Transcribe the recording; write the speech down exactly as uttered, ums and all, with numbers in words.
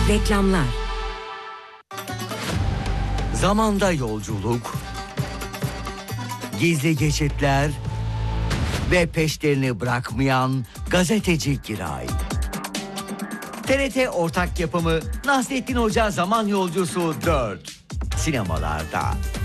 Reklamlar. Zamanda yolculuk, gizli geçitler ve peşlerini bırakmayan gazeteci Giray. T R T ortak yapımı Nasrettin Hoca Zaman Yolcusu dört sinemalarda.